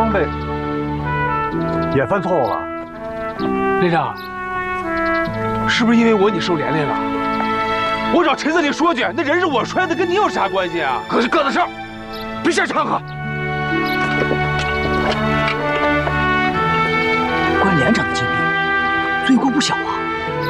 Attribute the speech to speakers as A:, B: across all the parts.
A: 长的也犯错误了。
B: 连长，是不是因为我你受连累了？我找陈司令说去，那人是我摔的，跟你有啥关系啊？可是各的事儿，别瞎掺和。
C: 关连长的禁闭，罪过不小啊！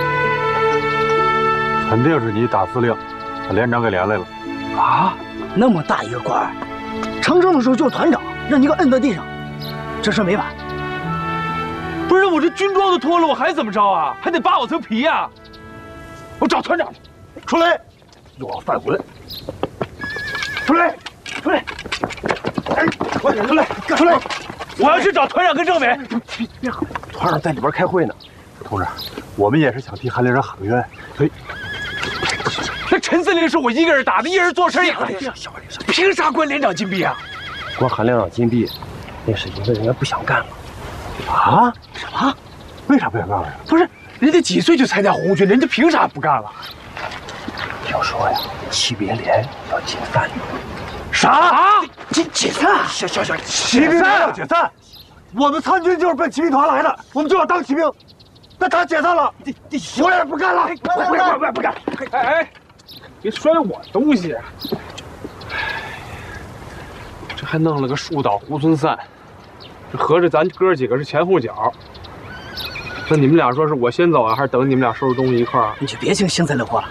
A: 肯定是你打司令，把连长给连累了。
C: 啊，那么大一个官儿，长征的时候就是团长，让你给摁在地上，这事没完。
B: 不是我这军装都脱了，我还怎么着啊？还得扒我层皮呀！我找团长去。
A: 出来！又要犯浑！出来！出来！哎，快点出来！出来！
B: 我要去找团长跟政委。
A: 别喊，团长在里边开会呢。同志，我们也是想替韩连长喊个冤，所以。
B: 那陈司令是我一个人打的，一人做事也凭啥关连长禁闭啊？
D: 关韩连长禁闭，那是因为人家不想干了。
A: 啊？
C: 什么？
A: 为啥不想干了呀？
B: 不是，人家几岁就参加红军，人家凭啥不干了？
D: 听说呀，骑兵连要解散。
B: 啥？
C: 解散？
D: 小，
A: 骑兵团要解散？我们参军就是奔骑兵团来的，我们就要当骑兵。那他解散了，我也不干了。
B: 不干！哎，别摔我东西！这还弄了个树倒猢狲散，这合着咱哥几个是前后脚。那你们俩说是我先走啊，还是等你们俩收拾东西一块儿？
C: 你就别听幸灾乐祸了。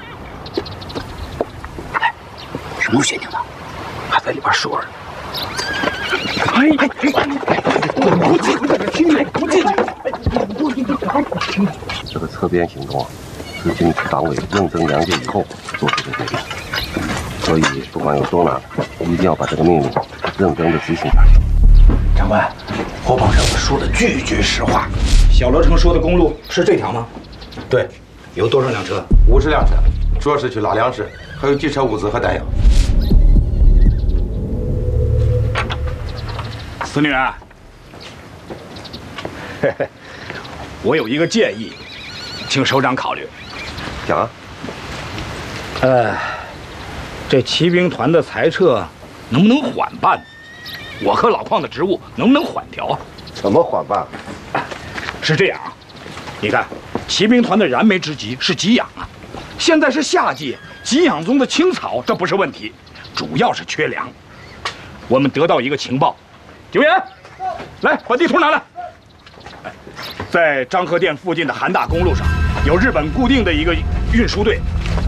C: 哎，是穆学宁的，还在里边说着。
B: 不进，不进去！
D: 这个策变行动啊，是经区党委认真了解以后做出的决定，所以不管有多难，一定要把这个命令认真的执行下去。
E: 长官，火炮上说的句句实话。小罗城说的公路是这条吗？
F: 对，
E: 有多少辆车
F: ？50辆车，主要是去拉粮食，还有机车物资和弹药。
E: 司令员，我有一个建议，请首长考虑。
D: 讲啊。
E: 这骑兵团的裁撤能不能缓办？我和老邝的职务能不能缓调？
D: 怎么缓办？
E: 是这样啊，你看，骑兵团的燃眉之急是给养啊，现在是夏季，给养中的青草这不是问题，主要是缺粮。我们得到一个情报，警员，来把地图拿来。在漳河店附近的韩大公路上，有日本固定的一个运输队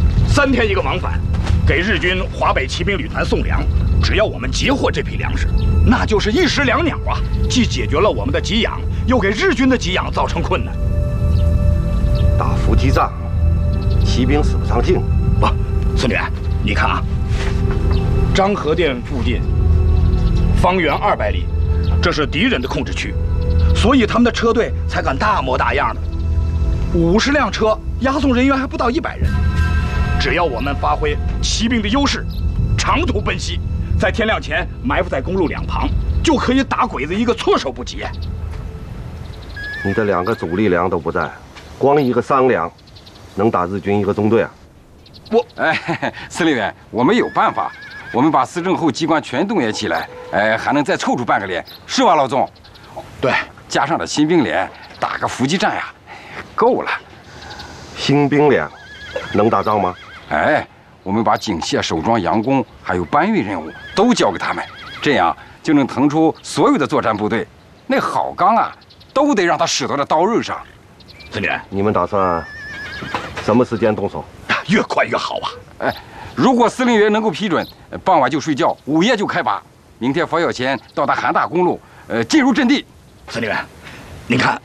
E: ，3天一个往返，给日军华北骑兵旅团送粮。只要我们截获这批粮食，那就是一石两鸟啊！既解决了我们的给养，又给日军的给养造成困难。
D: 大幅激战，骑兵使不上劲。
E: 不，孙连，你看啊，漳河店附近方圆200里，这是敌人的控制区，所以他们的车队才敢大模大样的。50辆车，押送人员还不到100人。只要我们发挥骑兵的优势，长途奔袭，在天亮前埋伏在公路两旁，就可以打鬼子一个措手不及。
D: 你的2个主力粮都不在，光一个3粮，能打日军一个中队啊？
G: 司令员，我们有办法，我们把司政后机关全动员起来，还能再凑出半个连，是吧，老总？
E: 对，
G: 加上了新兵连，打个伏击战呀，够了。
D: 新兵连能打仗吗？
G: 我们把警械、手装、佯攻还有搬运任务都交给他们，这样就能腾出所有的作战部队。那好钢啊，都得让他使到这刀刃上。
E: 孙连，
D: 你们打算什么时间动手？
E: 越快越好啊！
G: 如果司令员能够批准，傍晚就睡觉，午夜就开拔，明天拂晓前到达韩大公路，进入阵地。
E: 司令员，您看。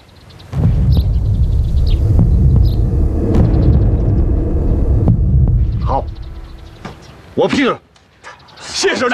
D: 好，我批准。
E: 谢首长。